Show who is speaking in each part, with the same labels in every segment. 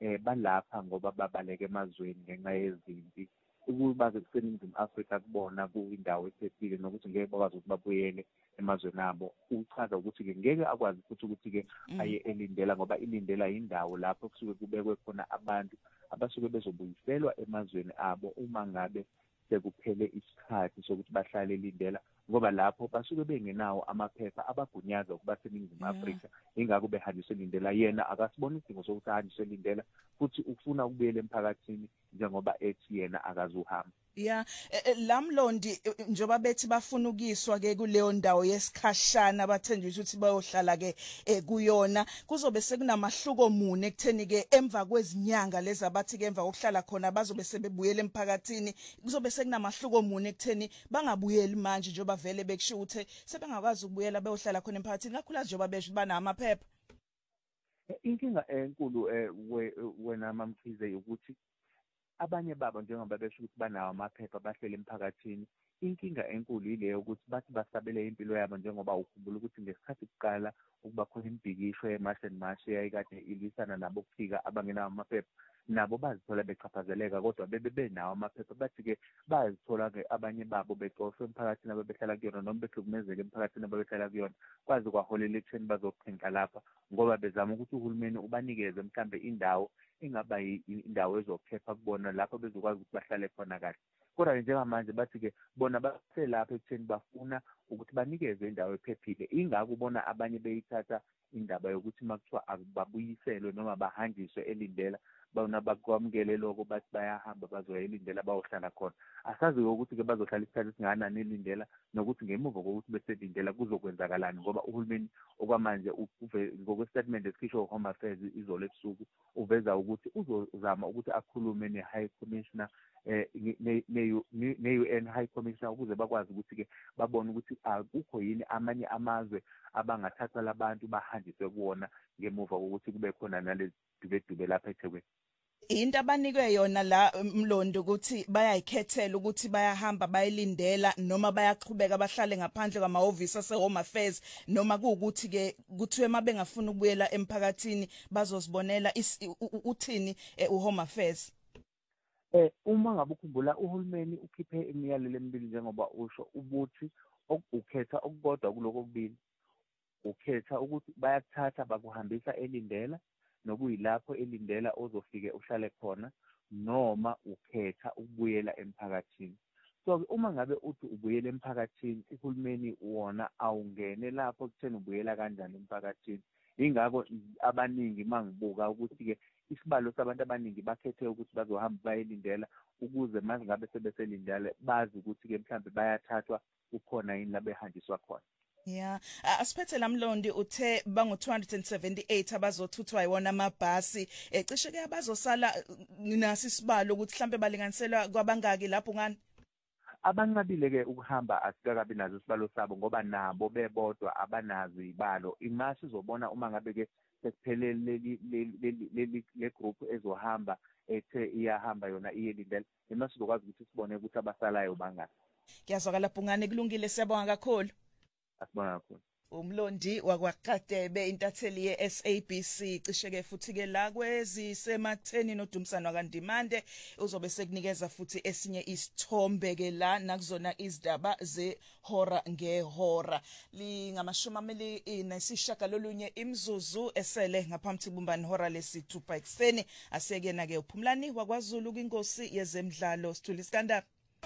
Speaker 1: balapha ngoba babaleke emazweni ngenxa yezimpi ukuba kuseningizimu Afrika kubona kuyindawo ephephile nokuthi ngeke bakwazi ukuthi babuyele emazweni abo. Uchaza ukuthi-ke ngeke akwazi futhi ukuthi-ke aye elindela ngoba ilindela yindawo lapho kusuke kubekwe khona abantu abasuke bezobuyiselwa emazweni abo uma ngabe sekuphele isikhathi sokuthi bahlale elindela ngoba lapho basuke bengenawo amaphepha abagunyaza ukuba seningizimu Afrika. Ingakho behanjiswe elindela. Yena akasibona isidingo sokuthi ahanjiswe elindela futhi ufuna ukubuyela emphakathini njengoba ethi yena akazuhamba.
Speaker 2: Lamlondi njoba bethi bafuna ukuyiswa ke kuleyo ndawo yesikhashana bathenjiswa ukuthi bayohlala ke kuyona kuzobe sekunamahluko mune ekutheni ke emva kwezinyanga lezi abathi ke emva kokuhlala khona bazobe sebebuyela emphakathini kuzobe sekunamahluko mune ekutheni bangabuyeli manje njoba vele bekusho ukuthi sebengakwazi ukubuyela beyohlala khona emphakathini kakhulukazi njoba besho banamaphepha.
Speaker 1: Inkinga enkulu wena Mamkhize ukuthi abanye babo njengoba besho ukuthi banawo amaphepha bahlele emphakathini. Inkinga enkulu yileyo ukuthi bathi basabele impilo yabo njengoba ukhumbula ukuthi ngesikhathi kuqala ukuba khona imibhikisho yeMarch and March eyayikade ilisana nabo kufika abangenawo amaphepha nabo bazithola bechaphazeleka kodwa bebenawo amaphepha bathi-ke bazithola-ke abanye babo bexoshwe emphakathini ababehlala kuyona noma behlukumezeka emphakathini ababehlala kuyona kwazi kwaholela ekutheni bazogcinka lapha ngoba bezama ukuthi uhulumeni ubanikeze mhlambe indawo ingaba indawo ezophepha kubona lapho bezokwazi ukuthi bahlale khona kahle. Kodwa njengamanje bathi-ke bona baselapha ekutheni bafuna ukuthi banikeze indawo ephephile. Ingakho ubona abanye beyithatha indaba yokuthi makuthiwa babuyiselwe noma bahanjiswe elindela bona bakwamukele lokho bathi bayahamba bazoya elindela bayohlala khona. Asazi ukuthi-ke bazohlala isikhathi esingakanani elindela nokuthi ngemuva kokuthi beselindela kuzokwenzakalani ngoba uhulumeni okwamanje ngokwestatement esikhishwe Home Affairs izolo ebusuku uveza ukuthi uzozama ukuthi akhulume ne-High Commissioner ne-UN High Commissioner ukuze bakwazi ukuthi-ke babone ukuthi akukho yini amanye amazwe abangathatha labantu bahanjiswe kuwona ngemuva kokuthi kube khona nalezi dubedube lapha eThekwini.
Speaker 2: Into abanikwe yona la Mlondo ukuthi bayayikhethela ukuthi bayahamba bayilindela noma bayaqhubeka bahlale ngaphandle kwamahhovisi ase-Home Affairs noma kuukuthi ke kuthiwe mabengafuna ukubuyela emphakathini bazosibonela uthini uHome Affairs.
Speaker 1: Uma ngabe ukhumbula uhulumeni ukhiphe imiyalelo emibili njengoba usho ubuthi ukhetha okukodwa kuloko kubili. Ukhetha ukuthi bayakuthatha bakuhambisa elindela nokuyilapho elindela ozofike uhlale khona noma ukhetha ukubuyela emphakathini. So uma ngabe uthi ubuyela emphakathini uhulumeni wona awungene lapho kuthena ubuyela kanjani emphakathini. Ingakho abaningi mangibuka ukuthi-ke isibalo sabantu abaningi bakhethe ukuthi bazohamba bayelindela ukuze manje ngabe sebeselindele bazi ukuthi-ke mhlambe bayathathwa kukhona yini la behanjiswa khona.
Speaker 2: Asiphethe Lamlondi uthe bangu 278 abazothuthwa yiwona amabhasi cishe ke abazosala nasi isibalo ukuthi mhlambe balinganiselwa kwabangaki lapho ngani
Speaker 1: abanqabile ke ukuhamba asikakabi nazo isibalo sabo ngoba nabo bebodwa abanazo ibalo. Imasi izobona uma ngabe ke sekuphelele le group ezohamba ethe iyahamba yona iyelindela. Imasi izokwazi ukuthi sibone ukuthi abasalayo bangaki.
Speaker 2: Kuyazwakala Bhungane kulungile siyabonga kakhulu.
Speaker 1: Asibona kakhulu.
Speaker 2: Umlondi wakwaQadebe intatheli yeSABC cisheke futhi ke la kwezisematheni noDumsana wakandimande uzobe sekunikeza futhi esinye isithombe ke la nakuzona izidaba zehora ngehora lingamashumi imzuzu esele ngaphambi kubumbani hora lesithupha ekseni asekena ke uphumlani wakwaZulu kwinkosi yezemidlalo Sithuli Skandar.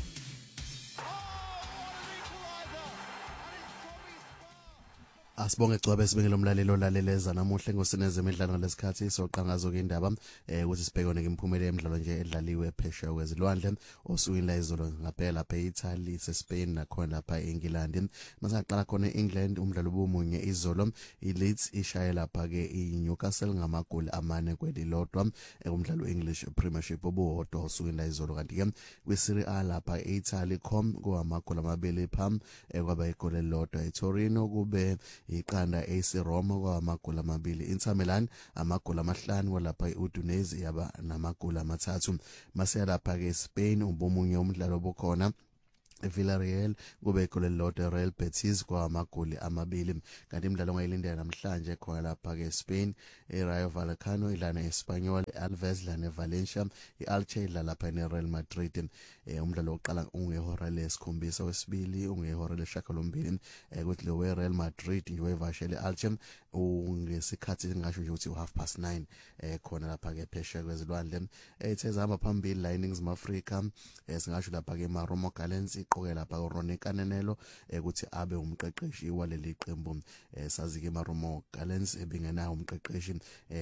Speaker 3: Asibonge Cwabe sibengelo mlalelo olaleleza namuhla engosini ezemidlalo ngalesikhathi soqangazo ke indaba ukuthi sibhekone ke imphumela yemidlalo nje edlaliwe phesheya kwezilwandle osukwini izolo ngaphela lapha eItaly seSpain nakhona lapha eEngland masaqala khona eEngland umdlalo obumunye izolo iLeeds ishaya lapha ke iNewcastle ngamagoli 4-1 umdlalo weEnglish Premiership obuhodwa osukwini izolo kanti ke kwiSerie A lapha eItaly kwamagoli 2 phambi kwaba igoli elilodwa eTorino kube iqanda AC Roma kwamagoli 2 Inter Milan amagoli 5 kwalapha iUdinese yaba namagoli 3 mase lapha ke Spain ubomunye umdlalo obukhona Villarreal kube igoli elilodwa Real Betis kwamagoli 2 kanti imidlalo ngayilindela namhlanje khona lapha ke Spain Rayo Vallecano idlala eSpanyol Alves la neValencia iAlche idlala lapha neReal Madrid umdlalo oqala ungehora lesikhombisa wesibili ungehora leshakalombili kuthi lo weReal Madrid nje wevashele Alche ungesikhathi singasho nje ukuthi u9:30 khona lapha ke phesheya kwezilwandle ethe zihamba phambili la eNingizimu Afrika singasho lapha ke Maromo Gallants iqoke lapha uRonnie Kanenelo ukuthi abe umqeqeshi waleli qembu sazi ke Maromo Gallants ebingenayo umqeqeshi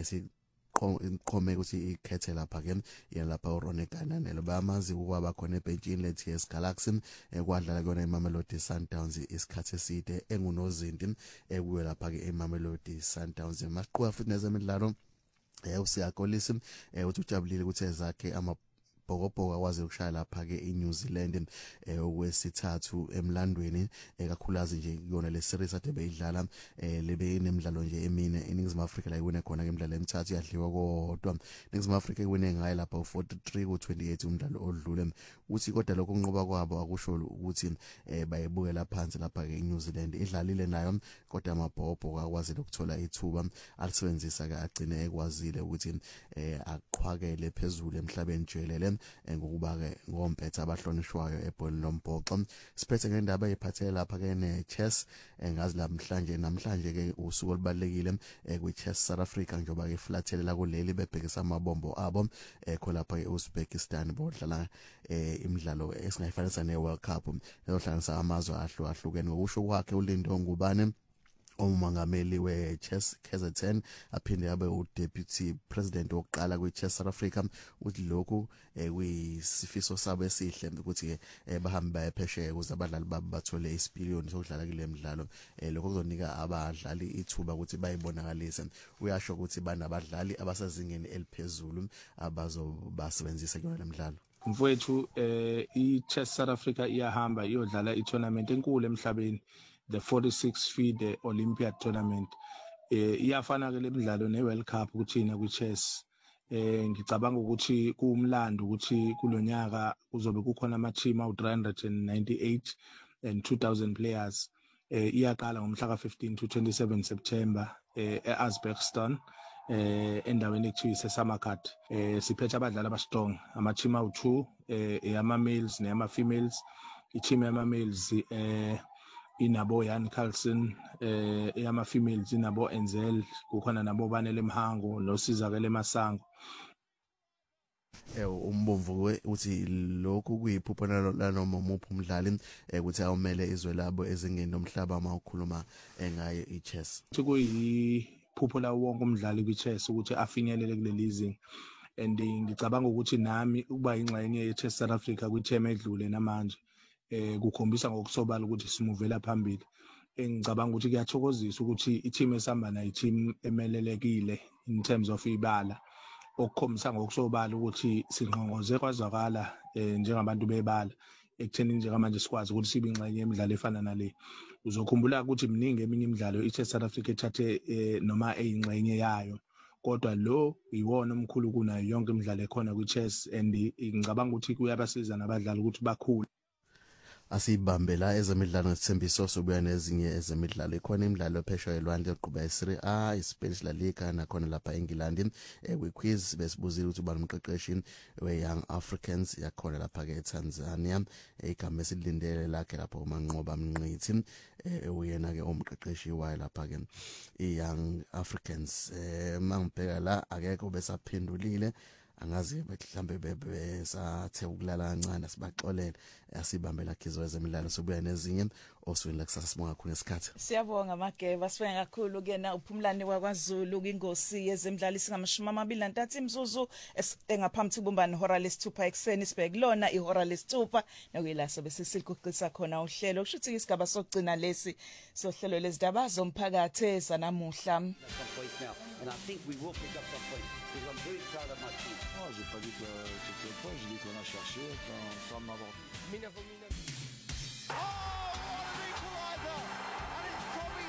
Speaker 3: qome ukuthi ikhethe lapha ke yena lapha uRonnie Kanenelo bayamazi ukuba khona ebenchini leTS Galaxy kwadlala kona iMamelodi Sundowns isikhathi eside engunozinti kuwe lapha ke iMamelodi Sundowns masiqhubeka futhi nezemidlalo usiyakolisi uthi ujabulile ukuthi ezakhe Bhokobhoko akwazi ukushaya lapha ke eNew Zealand okwesithathu emlandweni kakhulukazi nje kuyona le series ade beyidlala lebe inemidlalo nje emine eNingizimu Afrika la iwine khona ke imidlalo emithathu yadliwa kodwa iNingizimu Afrika iwine ngaye lapha u43 ku28 umdlalo odlule uthi kodwa lokho kunqoba kwabo akusho ukuthi bayebukela phansi lapha ke eNew Zealand idlalile nayo kodwa amabhokobhoko akwazi ukuthola ithuba alisebenzisa ke agcine ekwazile ukuthi aqhwakele phezulu emhlabeni jikelele ngokuba ke ngompetha abahlonishwayo ebholini lombhoxo siphethe ngendaba eziphathele lapha ke neChess ngazi namhlanje ke usuku olubalekile kwiChess South Africa njoba ke flathelela kuleli bebhekisa amabombo abo khona lapha eUzbekistan bodlala imidlalo esingayifanisa neWorld Cup ezohlanganisa amazwe ahlukahlukene ngokusho kwakhe uLindo Ngubane umongameli weChess KZN aphinde abe uDeputy President wokuqala kweChess South Africa uthi lokhu kuyisifiso sabo esihle ukuthi bahambe bayephesheya ukuze abadlali babo bathole isipiliyoni sokudlala kule midlalo lokho kuzonika abadlali ithuba ukuthi bayibonakalise uyasho ukuthi banabadlali abasezingeni eliphezulu abazobasebenzisa kuyona lemidlalo
Speaker 4: mfowethu iChess South Africa iyahamba iyodlala itournament enkulu emhlabeni the 46 FIDE Olympiad tournament iyafana ke lemidlalo neWorld Cup kuthina kwichess ngicabanga ukuthi kuumlando ukuthi kulonyaka kuzobe kukhona ama team awu398 and 2000 players iyaqala ngomhla ka15 to 27 September eUzbekistan endaweni ekuthiwa iseSamarkand siphethe abadlali abastrong ama team awu2 ama males nema females i-team yama males inabo Jan Carlsen eyama females inabo Enzel kukhona nabo Banele Mhango noSizakele Masango
Speaker 3: umbomvu uthi lokhu kuyiphupho lanoma umuphi umdlali ukuthi awumele izwe labo ezingeni lomhlaba mawukhuluma ngayo iChess
Speaker 4: kuyiphupho la wonke umdlali kwiChess ukuthi afinyelele kuleli izinga and ngicabanga ukuthi nami ukuba ingxenye yeChess South Africa kwithema edlule namanje kukhombisa ngokusobala ukuthi simuvela phambili engicabanga ukuthi kuyathokozisa ukuthi i-team esihamba nayo i-team emelelekile in terms of ibala okukhombisa ngokusobala ukuthi sinqongoze kwazakala njengabantu bebala ekutheni njengamanje sikwazi ukuthi sibe ingxenye yemidlalo efana nale uzokhumbula ukuthi miningi eminye imidlalo iChess South Africa ethathe noma eyingxenye yayo kodwa lo iwona omkhulu kunayo yonke imidlalo ekhona kwiChess and ngicabanga ukuthi kuyabasiza nabadlali ukuthi bakhule
Speaker 3: asibambela ezemidlalo nesithembiso sobuya nezinye ezemidlalo ikhona imidlalo ephesheya elwandle eqhubeka iSerie A iSpanish La Liga nakhona lapha eNgilandi kwiquiz besibuzile ukuthi uba umqeqeshi weYoung Africans yakhona lapha ke eTanzania igama esilindele lakhe lapha uManqoba Mnqithi uyena ke umqeqeshi wayo lapha ke iYoung Africans mangibheka la akekho besaphendulile angazi mhlambe besathe ukulala kancane sibaxolele asibambela khizo ezemidlalo sobuya nezinye oswini la kusasa sibonga kakhulu ngesikhathi
Speaker 2: siyabonga Mageba sibonga kakhulu kena uphumlani kwaZulu kwingosi yezemidlalo isingamashumi 23 imzuzu engaphambi kubumbana ihora lesithupha ekseni sibheke lona ihora lesithupha nokuyilasa bese silikuqisa khona uhlelo kusho ukuthi isigaba sokugcina lesi sohlelo lezindaba zomphakathi ezanamuhla
Speaker 5: and I think we will pick up some points because I'm very proud of my team.
Speaker 6: Oh, j'ai pas dit que c'était le point, j'ai dit qu'on a cherché sans en avoir.
Speaker 7: Oh, what an equaliser! And it's Tommy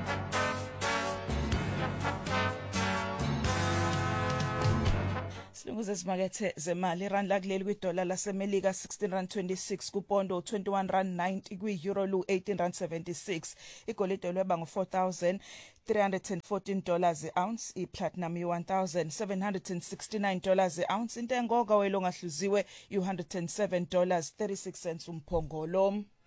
Speaker 7: Spar, the fullback.
Speaker 2: Lunguze zimakethe zemali irand lakuleli kwidola lasemelika 16.26 kupondo 21.90 kwi-euro lu 18.76 igolide lweba $4,314 a-ounce iplatinum $1,769 a-ounce intengo kawelo ngahluziwe $107.36 umphongolo.